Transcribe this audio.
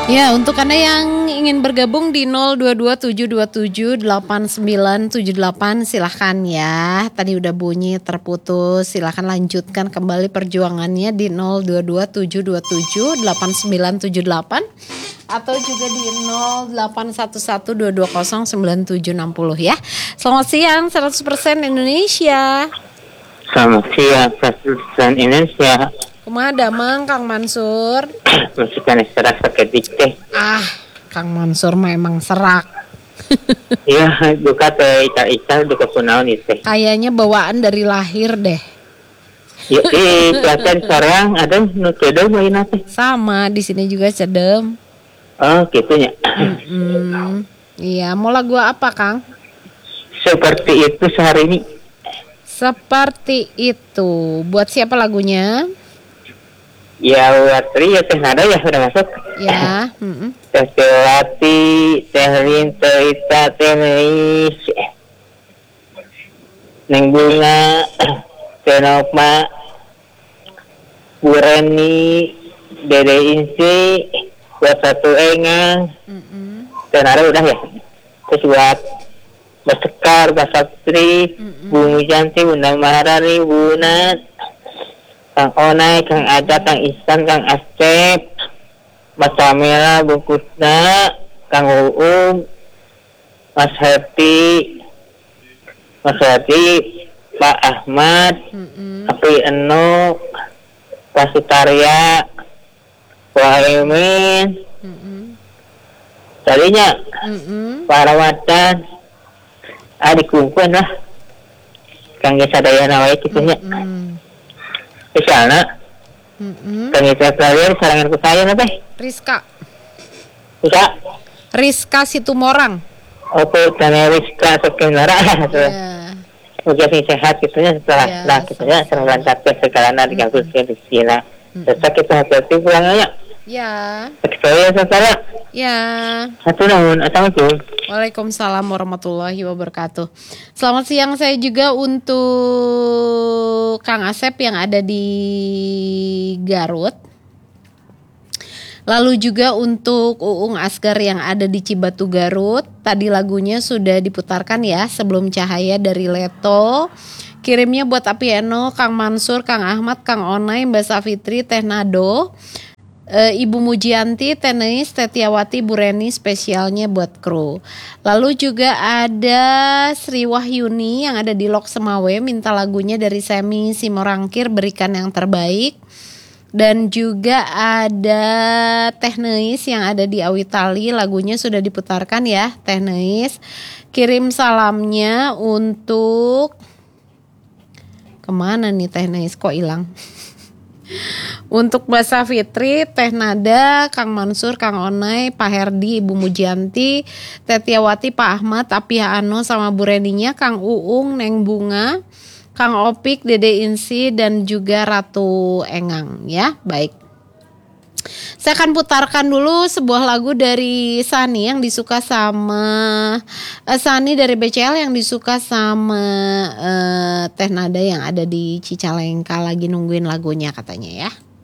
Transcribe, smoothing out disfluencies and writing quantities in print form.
Ya, untuk Anda yang ingin bergabung di 0227278978 silahkan ya. Tadi udah bunyi terputus, silahkan lanjutkan kembali perjuangannya di 0227278978 atau juga di 0811220970 ya. Selamat siang 100% Indonesia. Selamat siang, Pak Indonesia. Kumaha damang Kang Mansur? Masukkan serak pakai dikte. Kang Mansur mah emang serak. Iya, duka teh ika duka kunaon itu. Kayaknya bawaan dari lahir deh. Ya, kelihatan sekarang ada nu cedem main teh. Sama di sini juga cedem. Oh, gitunya. Iya, mau lagu apa, Kang? Seperti itu sehari ini. Seperti itu. Buat siapa lagunya? Ya, Watri ya teh nada ya udah masuk. Ya, Teh Selati, Teh Lin, Teh Ita, Teh Neis, Neng Bunga, Teh Nopma, Bu Reni, Dede Insi, buat satu Engang, Teh nada udah ya. Terus buat Mbak Sekar, Mbak Sapri, Bu Mujanti, Bunda Maharani, Bu Nat, Kang Onai, Kang Ada, Kang Ihsan, Kang Asep, Mas Samira, Bu Kusna, Kang Uum, Mas Hati, Pak Ahmad, Api Eno, Pak Sutarya, Pak Emin, tadinya Pak Rawatan, dikumpul lah, Kang Gesadaya nawai kitunya. Misalnya, Kang Ita Kalian sarangan ke saya apa? Rizka. Bisa? Rizka Situmorang. Oke, karena Rizka Sekenara. Ujian sehat gitunya setelah gitunya setelah lancar sekarang di kampus Rizkina. Terus kita hati-hati pulang aja. Ya. Saya saudara. Ya. Satu namun assalamualaikum. Waalaikumsalam warahmatullahi wabarakatuh. Selamat siang saya juga untuk Kang Asep yang ada di Garut. Lalu juga untuk Uung Asgar yang ada di Cibatu Garut. Tadi lagunya sudah diputarkan ya, Sebelum Cahaya dari Leto. Kirimnya buat Api Eno, Kang Mansur, Kang Ahmad, Kang Onai, Mbak Safitri, Teh Nado, Ibu Mujianti, Tenis, Tetiawati, Bu Reni, spesialnya buat kru. Lalu juga ada Sri Wahyuni yang ada di Lok Semawe, minta lagunya dari Semi Simorangkir, Berikan Yang Terbaik. Dan juga ada Teh Neis yang ada di Awitali, lagunya sudah diputarkan ya, Teh Neis. Kirim salamnya untuk kemana nih Teh Neis, kok hilang? Untuk Mbak Safitri, Teh Nada, Kang Mansur, Kang Onai, Pak Herdi, Ibu Mujianti, Tetiawati, Pak Ahmad, Apia Ano sama Bu Reninya, Kang Uung, Neng Bunga, Kang Opik, Dede Insi dan juga Ratu Engang ya. Baik. Saya akan putarkan dulu sebuah lagu dari Sani yang disuka sama Sani dari BCL yang disuka sama Teh Nada yang ada di Cicalengka, lagi nungguin lagunya katanya ya.